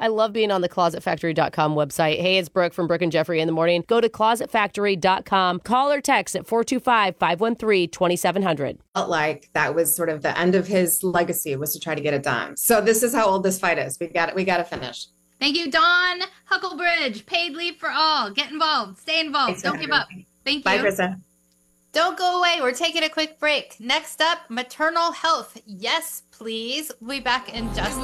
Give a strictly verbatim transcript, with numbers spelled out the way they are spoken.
I love being on the closet factory dot com website. Hey, it's Brooke from Brooke and Jeffrey in the morning. Go to closet factory dot com. Call or text at four two five, five one three, two seven zero zero. Felt like that was sort of the end of his legacy, was to try to get it done. So this is how old this fight is. We got it. We got to finish. Thank you, Dawn Hucklebridge. Paid leave for all. Get involved. Stay involved. Thanks, Don't give Heather. up. Thank you. Bye, Krista. Don't go away. We're taking a quick break. Next up, maternal health. Yes, please. We'll be back in just